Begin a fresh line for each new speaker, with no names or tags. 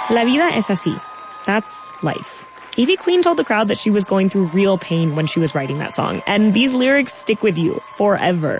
La vida es así. That's life. Ivy Queen told the crowd that she was going through real pain when she was writing that song, and these lyrics stick with you forever.